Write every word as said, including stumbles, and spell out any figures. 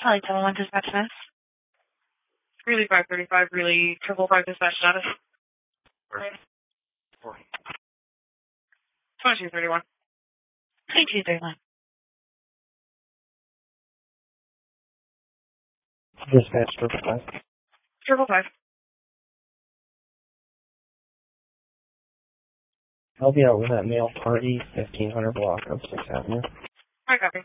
Probably tell one dispatch this. Really five thirty-five, really triple five dispatch status. Right. Four. twenty-two thirty-one. twenty-two thirty-one. Dispatch triple five. Triple five. I'll be out with that male party, fifteen hundred block of sixth Avenue. I copy.